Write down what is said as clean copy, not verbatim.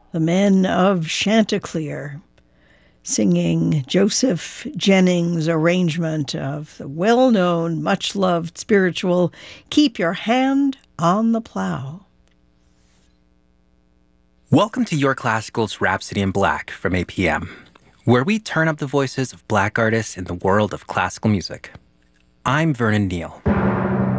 the men of Chanticleer, singing Joseph Jennings' arrangement of the well-known, much-loved spiritual Keep Your Hand on the Plow. Welcome to Your Classical's Rhapsody in Black from APM, where we turn up the voices of Black artists in the world of classical music. I'm Vernon Neal.